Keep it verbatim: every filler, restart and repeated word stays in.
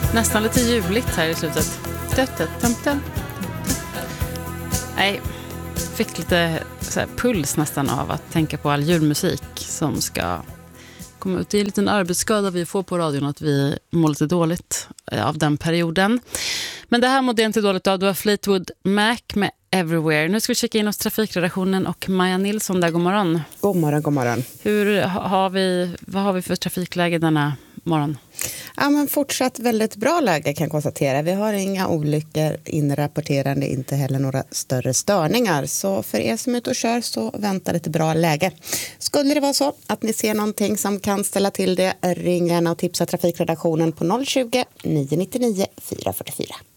Nästan lite juligt här i slutet. Nej, fick lite så här puls nästan av att tänka på all julmusik som ska komma ut. Det är en liten arbetsskada vi får på radion att vi mår lite dåligt av den perioden. Men det här mådde jag inte dåligt av. Det var Fleetwood Mac med Everywhere. Nu ska vi checka in hos trafikredaktionen och Maja Nilsson där. God morgon. God morgon, god morgon. Hur har vi, vad har vi för trafikläge denna morgon? Ja, men fortsatt väldigt bra läge kan jag konstatera. Vi har inga olyckor inrapporterande, inte heller några större störningar. Så för er som är ute och kör så väntar ett bra läge. Skulle det vara så att ni ser någonting som kan ställa till det, ring gärna och tipsa trafikredaktionen på noll tjugo, nio nio nio, fyra fyra fyra.